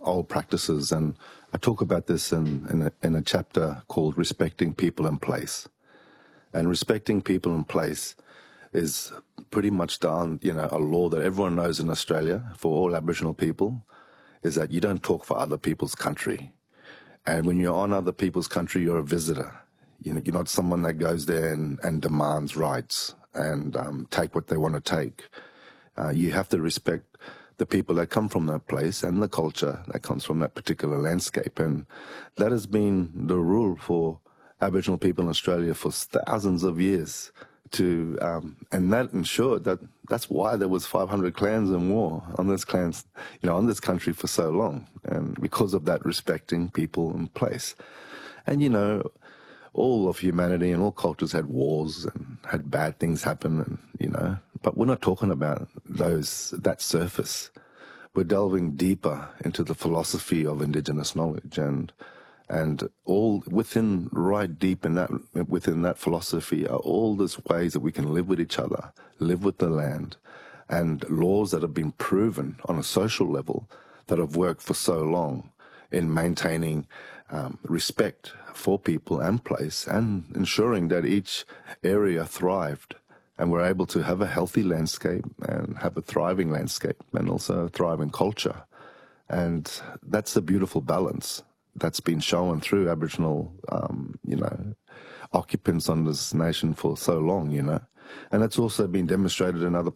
old practices, and I talk about this in a chapter called Respecting People and Place. And respecting people and place is pretty much done, a law that everyone knows in Australia for all Aboriginal people, is that you don't talk for other people's country. And when you're on other people's country, you're a visitor. You're not someone that goes there and demands rights and take what they want to take. You have to respect the people that come from that place and the culture that comes from that particular landscape. And that has been the rule for Aboriginal people in Australia for thousands of years. And that ensured that's why there was 500 clans and war on this on this country for so long, and because of that respecting people and place. And all of humanity and all cultures had wars and had bad things happen, and but we're not talking about that surface. We're delving deeper into the philosophy of Indigenous knowledge, and all within, right deep within that philosophy are all these ways that we can live with each other, live with the land, and laws that have been proven on a social level that have worked for so long in maintaining respect for people and place, and ensuring that each area thrived and we're able to have a healthy landscape and have a thriving landscape and also a thriving culture. And that's a beautiful balance that's been shown through Aboriginal, occupants on this nation for so long, And it's also been demonstrated in other